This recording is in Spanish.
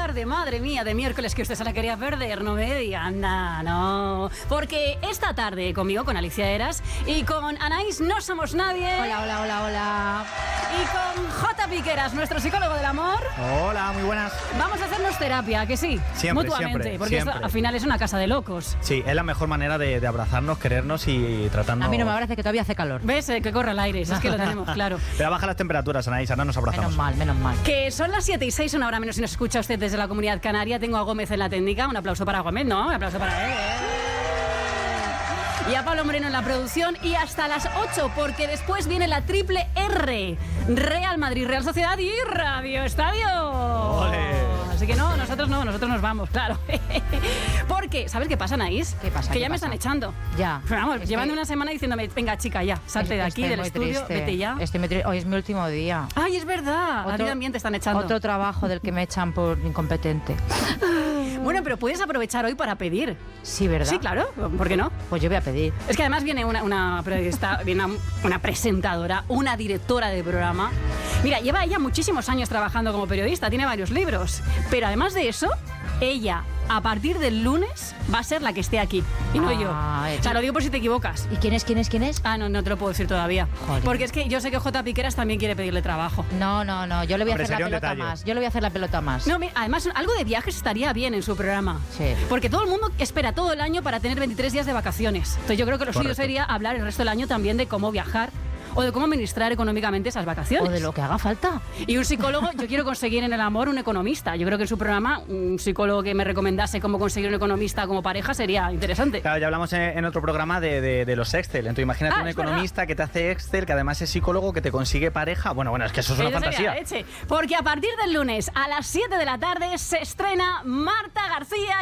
tarde, madre mía, de miércoles, que usted se la quería perder, no me digan nada, no. Porque esta tarde conmigo, con Alicia Eras y con Anaís No Somos Nadie. Hola, hola, hola, hola. Y con J. Piqueras, nuestro psicólogo del amor. Hola, muy buenas. Vamos a hacernos terapia, ¿que sí? Siempre, mutuamente, siempre, porque siempre. esto al final es una casa de locos. Sí, es la mejor manera de abrazarnos, querernos y tratarnos. A mí no me parece que todavía hace calor. ¿Ves? Que corre el aire, es que lo tenemos claro. Pero baja las temperaturas, Anaís, ahora nos abrazamos. Menos mal, menos mal. Que son las 7:06, una hora menos si nos escucha usted desde la Comunidad Canaria. Tengo a Gómez en la técnica. Un aplauso para Gómez, ¿no? Un aplauso para él. Y a Pablo Moreno en la producción. Y hasta las 8, porque después viene la triple R. Real Madrid, Real Sociedad y Radio Estadio. ¡Ole! Así que nosotros nos vamos, claro. Porque, ¿sabes qué pasa, Anaís? ¿Qué pasa? Que ¿Qué ya me pasa? están echando. Ya. Pero vamos, Es llevan que- una semana diciéndome, venga chica, ya, salte de aquí, Estoy del muy estudio, triste. vete ya. Estoy muy triste. Hoy es mi último día. Ay, es verdad, a ti también te están echando. Otro trabajo del que me echan por incompetente. Bueno, pero puedes aprovechar hoy para pedir. Sí, ¿verdad? Sí, claro, ¿por qué no? Pues yo voy a pedir. Es que además viene una periodista, viene una presentadora, una directora de programa. Mira, lleva ella muchísimos años trabajando como periodista, tiene varios libros. Pero además de eso, ella, a partir del lunes, va a ser la que esté aquí. Y no yo. O sea, lo digo por si te equivocas. ¿Y quién es? ¿Quién es? ¿Quién es? Ah, no te lo puedo decir todavía. Joder. Porque es que yo sé que J. Piqueras también quiere pedirle trabajo. No. Yo le voy a Hombre, hacer la sería un pelota detalle. más. Yo le voy a hacer la pelota más. No, mira, además, algo de viajes estaría bien en su programa. Sí. Porque todo el mundo espera todo el año para tener 23 días de vacaciones. Entonces yo creo que lo suyo Correcto. sería hablar el resto del año también de cómo viajar o de cómo administrar económicamente esas vacaciones. O de lo que haga falta. Y un psicólogo, yo quiero conseguir en el amor un economista. Yo creo que en su programa un psicólogo que me recomendase cómo conseguir un economista como pareja sería interesante. Claro, ya hablamos en otro programa de los Excel. Entonces imagínate un es verdad. economista que te hace Excel, que además es psicólogo, que te consigue pareja. Bueno, es que eso es una Eso sería fantasía. la leche. Porque a partir del lunes a las 7 de la tarde se estrena Marta García